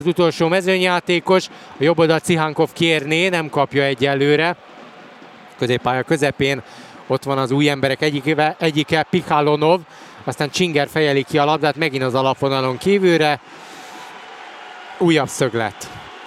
Az utolsó mezőnyjátékos, a jobb oldal Cihánkov kérné, nem kapja egyelőre. Középpálya közepén ott van az új emberek egyike Pikhalonov, aztán Csinger fejeli ki a labdát, megint az alapvonalon kívülre. Újabb szöglet.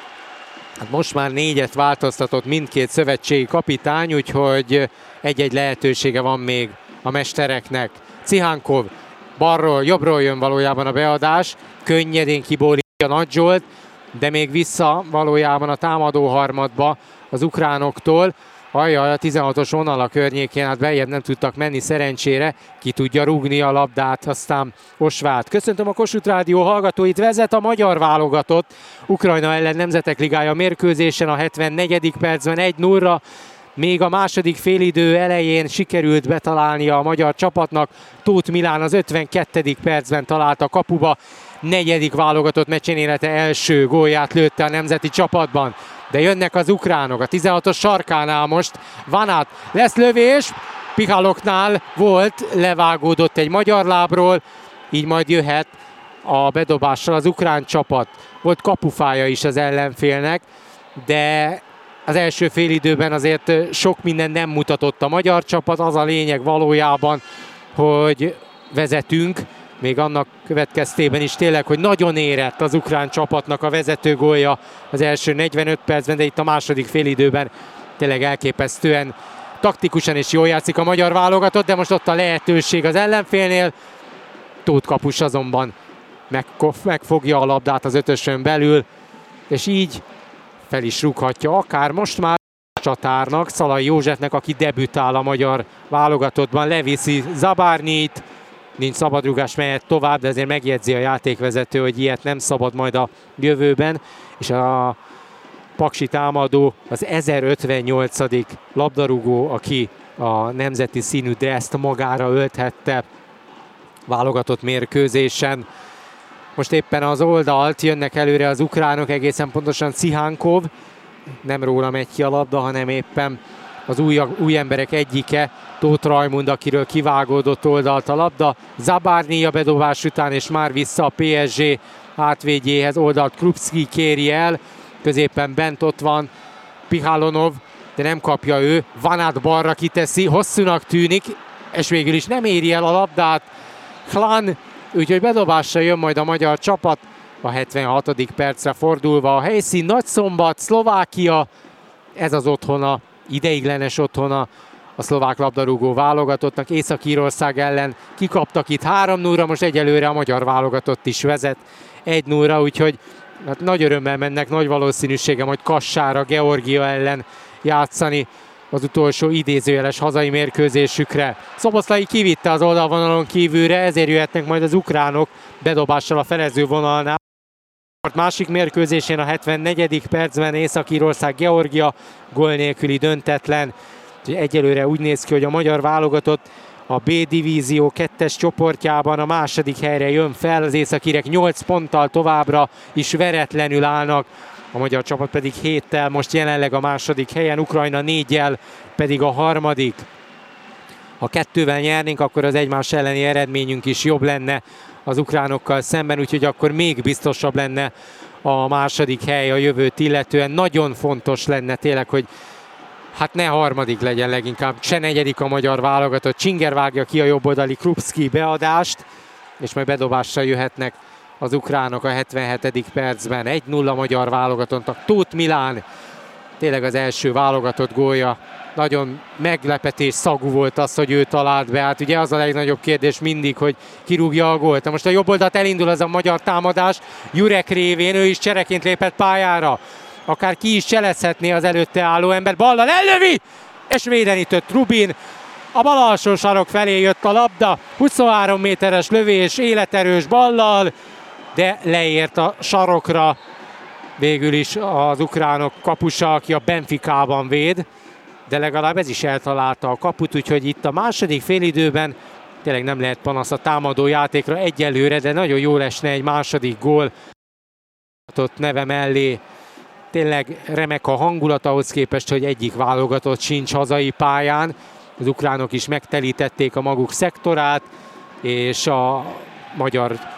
Hát most már 4-et változtatott mindkét szövetségi kapitány, úgyhogy egy-egy lehetősége van még a mestereknek. Cihánkov balról, jobbról jön valójában a beadás, könnyedén kibólítja Nagy Zsolt, de még vissza valójában a támadó harmadba az ukránoktól. Ajjaj, a 16-os vonal környékén, hát beljebb nem tudtak menni szerencsére, ki tudja rúgni a labdát, aztán Osváth. Köszöntöm a Kossuth Rádió hallgatóit, vezet a magyar válogatott Ukrajna ellen Nemzetek Ligája mérkőzésen a 74. percben 1-0-ra. Még a második félidő elején sikerült betalálnia a magyar csapatnak. Tóth Milán az 52. percben talált a kapuba. Negyedik válogatott meccsen élete első gólját lőtte a nemzeti csapatban. De jönnek az ukránok, a 16-os sarkánál most Vanat, lesz lövés, Pihaloknál volt, levágódott egy magyar lábról, így majd jöhet a bedobással az ukrán csapat. Volt kapufája is az ellenfélnek, de az első félidőben azért sok minden nem mutatott a magyar csapat, az a lényeg valójában, hogy vezetünk, még annak következtében is tényleg, hogy nagyon érett az ukrán csapatnak a vezető gólja az első 45 percben, de itt a második félidőben tényleg elképesztően taktikusan is jól játszik a magyar válogatott, de most ott a lehetőség az ellenfélnél. Tóth kapus azonban megfogja a labdát az ötösön belül, és így fel is rúghatja akár most már csatárnak, Szalai Józsefnek, aki debütál a magyar válogatottban, leviszi Zabárnyit. Nincs szabadrugás, mehet tovább, de azért megjegyzi a játékvezető, hogy ilyet nem szabad majd a jövőben. És a paksi támadó az 1058. labdarúgó, aki a nemzeti színű dreszt magára ölthette válogatott mérkőzésen. Most éppen az oldalt jönnek előre az ukránok, egészen pontosan Cihánkov. Nem róla megy ki a labda, hanem éppen az új emberek egyike, Tóth Rajmund, akiről kivágódott oldalt a labda. Zabárnyi a bedobás után, és már vissza a PSG hátvédjéhez, oldalt Krupski kéri el. Középen bent ott van Pikhalonov, de nem kapja ő. Vanat balra kiteszi, hosszúnak tűnik, és végül is nem éri el a labdát Klan, úgyhogy bedobásra jön majd a magyar csapat. A 76. percre fordulva a helyszín Nagyszombat, Szlovákia, ez az otthona, ideiglenes otthona a szlovák labdarúgó válogatottnak. Észak-Írország ellen kikaptak itt 3-0-ra, most egyelőre a magyar válogatott is vezet 1-0-ra, úgyhogy hát nagy örömmel mennek, nagy valószínűsége majd Kassára, Georgia ellen játszani az utolsó idézőjeles hazai mérkőzésükre. Szoboszlai kivitte az oldalvonalon kívülre, ezért jöhetnek majd az ukránok bedobással a felező vonalnál. A másik mérkőzésén a 74. percben Észak-Írország, Georgia, gól nélküli döntetlen. Egyelőre úgy néz ki, hogy a magyar válogatott a B divízió 2-es csoportjában a második helyre jön fel, az északírek 8 ponttal továbbra is veretlenül állnak, a magyar csapat pedig 7-tel most jelenleg a második helyen, Ukrajna 4-jel pedig a harmadik. Ha 2-vel nyernénk, akkor az egymás elleni eredményünk is jobb lenne az ukránokkal szemben, úgyhogy akkor még biztosabb lenne a második hely a jövőt illetően. Nagyon fontos lenne tényleg, hogy hát ne harmadik legyen leginkább, se negyedik a magyar válogatott. Csinger vágja ki a jobboldali Krupski beadást, és majd bedobással jöhetnek az ukránok a 77. percben. 1-0 magyar válogatottnak. Tóth Milán, tényleg az első válogatott gólja. Nagyon meglepetés szagú volt az, hogy ő talált be. Hát ugye az a legnagyobb kérdés mindig, hogy kirúgja a gólt. Most a jobb oldalt elindul az a magyar támadás. Jurek révén, ő is csereként lépett pályára. Akár ki is cselezhetné az előtte álló ember. Ballal ellövi! És védenített Rubin. A bal alsó sarok felé jött a labda. 23 méteres lövés, életerős ballal, de leért a sarokra. Végül is az ukránok kapusa, aki a Benficában véd, de legalább ez is eltalálta a kaput, úgyhogy itt a második félidőben tényleg nem lehet panasz a támadó játékra egyelőre, de nagyon jól esne egy második gól ott neve mellé. Tényleg remek a hangulat ahhoz képest, hogy egyik válogatott sincs hazai pályán. Az ukránok is megtelítették a maguk szektorát, és a magyar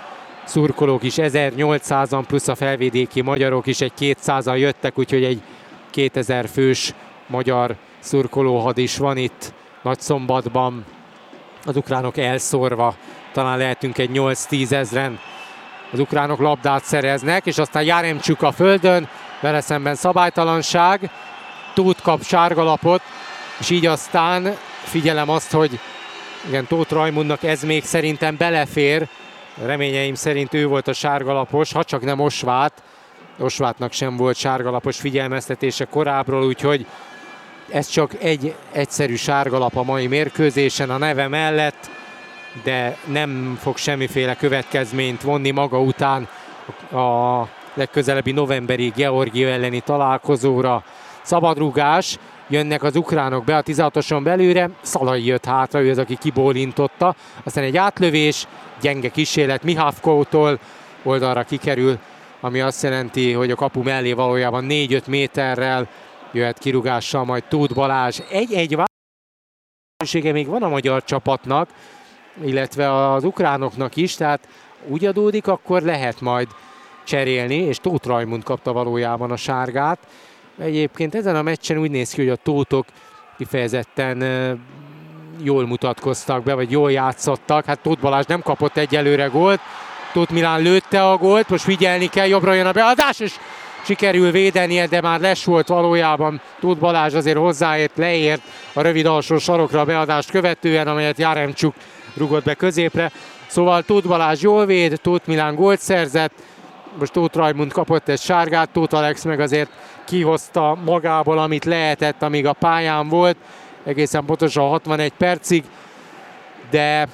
szurkolók is 1800-an, plusz a felvidéki magyarok is egy 200-an jöttek, úgyhogy egy 2000 fős magyar szurkolóhad is van itt Nagyszombatban. Az ukránok elszórva, talán lehetünk egy 8-10 ezren. Az ukránok labdát szereznek, és aztán Jaremcsuk a földön, vele szemben szabálytalanság, Tóth kap sárgalapot, és így aztán figyelem azt, hogy igen, Tóth Rajmundnak ez még szerintem belefér, reményeim szerint ő volt a sárgalapos, ha csak nem Osvátnak sem volt sárgalapos figyelmeztetése korábbról, úgyhogy ez csak egy egyszerű sárgalap a mai mérkőzésen a neve mellett, de nem fog semmiféle következményt vonni maga után a legközelebbi novemberi Georgia elleni találkozóra. Szabadrugás, jönnek az ukránok be a 16-oson belőle, Szalai jött hátra, ő az, aki kibólintotta, aztán egy átlövés, gyenge kísérlet Mihávkótól, oldalra kikerül, ami azt jelenti, hogy a kapu mellé valójában 4-5 méterrel jöhet kirúgással majd Tóth Balázs. Egy lehetősége még van a magyar csapatnak, illetve az ukránoknak is, tehát úgy adódik, akkor lehet majd cserélni, és Tóth Rajmund kapta valójában a sárgát. Egyébként ezen a meccsen úgy néz ki, hogy a tótok kifejezetten jól mutatkoztak be, vagy jól játszottak. Hát Tóth Balázs nem kapott egyelőre gólt, Tóth Milán lőtte a gólt, most figyelni kell, jobbra jön a beadás, és sikerül védenie, de már les volt valójában. Tóth Balázs azért hozzáért, leért a rövid alsó sarokra a beadást követően, amelyet Jaremcsuk rugott be középre. Szóval Tóth Balázs jól véd, Tóth Milán gólt szerzett, most Tóth Rajmund kapott egy sárgát, Tóth Alex meg azért kihozta magából, amit lehetett, amíg a pályán volt, egészen pontosan 61 percig, de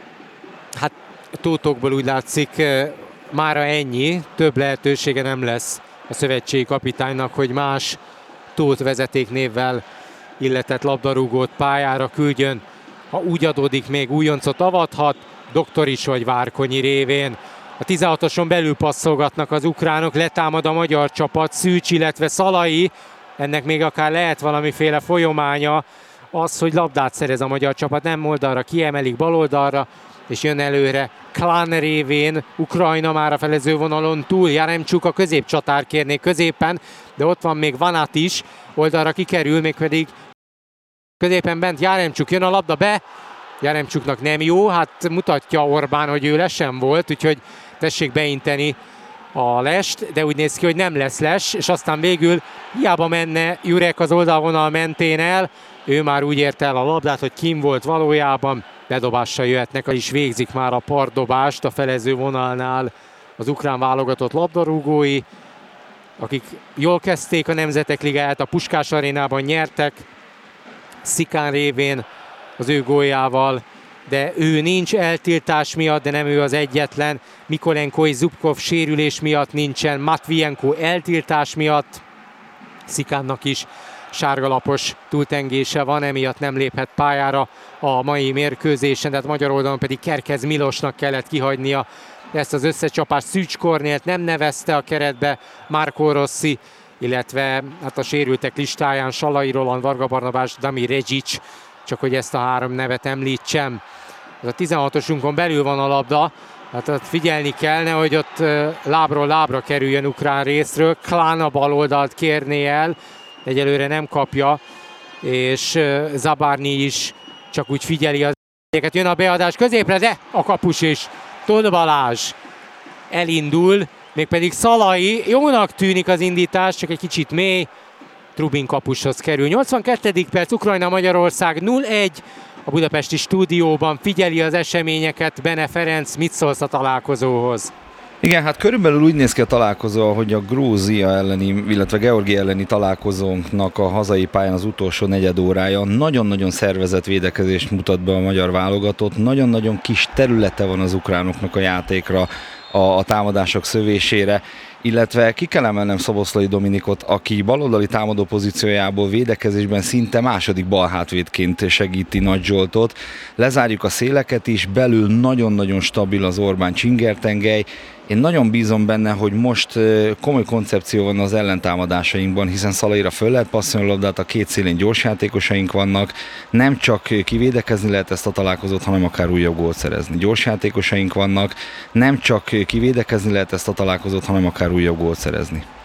hát Tóthokból úgy látszik mára ennyi, több lehetősége nem lesz a szövetségi kapitánynak, hogy más Tóth vezetéknévvel illetett labdarúgót pályára küldjön. Ha úgy adódik, még újoncot avathat, Doktorics vagy Várkonyi révén. A 16-oson belül passzolgatnak az ukránok, letámad a magyar csapat, Szűcs, illetve Szalai. Ennek még akár lehet valamiféle folyamánya az, hogy labdát szerez a magyar csapat, nem oldalra, kiemelik bal oldalra, és jön előre Klán révén, Ukrajna már a felező vonalon túl, Jaremcsuk a középcsatár kérnék középen, de ott van még Vanat is, oldalra kikerül, mégpedig középen bent Jaremcsuk, jön a labda be, Jaremcsuknak nem jó, hát mutatja Orbán, hogy ő lesen volt, úgyhogy tessék beinteni a lest, de úgy néz ki, hogy nem lesz les, és aztán végül hiába menne Jurek az oldalvonal mentén el, ő már úgy ért el a labdát, hogy kim volt valójában, bedobással jöhetnek, is végzik már a partdobást a felező vonalnál az ukrán válogatott labdarúgói, akik jól kezdték a Nemzetek Ligáját, a Puskás Arénában nyertek, Szikán révén az ő góljával, de ő nincs eltiltás miatt, de nem ő az egyetlen. Mikolenko és Zubkov sérülés miatt nincsen, Matvienko eltiltás miatt, Szikánnak is sárgalapos túltengése van, emiatt nem léphet pályára a mai mérkőzésen, tehát magyar oldalon pedig Kerkez Milosnak kellett kihagynia ezt az összecsapást. Szűcs Kornélt nem nevezte a keretbe Marco Rossi, illetve hát a sérültek listáján Salai Roland, Varga Barnabás, Dami Reggic, csak hogy ezt a három nevet említsem. Ez a 16-osunkon belül van a labda, hát figyelni kellene, hogy ott lábról lábra kerüljön ukrán részről. Klán a bal oldalt kérné el, egyelőre nem kapja, és Zabárnyi is csak úgy figyeli az egyeket. Jön a beadás középre, de a kapus is. Tóth Balázs elindul, mégpedig Szalai, jónak tűnik az indítás, csak egy kicsit mély, Trubin kapushoz kerül. 82. perc, Ukrajna-Magyarország 0-1, a budapesti stúdióban figyeli az eseményeket Bene Ferenc, mit szólsz a találkozóhoz? Igen, hát körülbelül úgy néz ki a találkozó, hogy a Grúzia elleni, illetve Georgia elleni találkozónknak a hazai pályán az utolsó negyed órája nagyon-nagyon szervezett védekezést mutat be a magyar válogatott, nagyon-nagyon kis területe van az ukránoknak a játékra, a támadások szövésére, illetve ki kell emelnem Szoboszlai Dominikot, aki baloldali támadó pozíciójából védekezésben szinte második balhátvédként segíti Nagy Zsoltot. Lezárjuk a széleket is, belül nagyon-nagyon stabil az Orbán Csinger tengely, Én nagyon bízom benne, hogy most komoly koncepció van az ellentámadásainkban, hiszen Szalaira föl lehet passzolni a labdát, a két szélén gyors játékosaink vannak, nem csak kivédekezni lehet ezt a találkozót, hanem akár újabb gólt szerezni. Gyors játékosaink vannak, nem csak kivédekezni lehet ezt a találkozót, hanem akár újabb gólt szerezni.